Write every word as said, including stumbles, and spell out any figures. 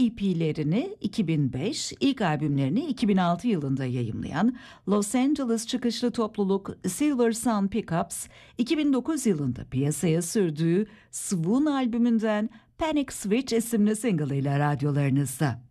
E P'lerini iki bin beş, ilk albümlerini iki bin altı yılında yayımlayan Los Angeles çıkışlı topluluk Silver Sun Pickups, iki bin dokuz yılında piyasaya sürdüğü Swoon albümünden Panic Switch isimli single ile radyolarınızda.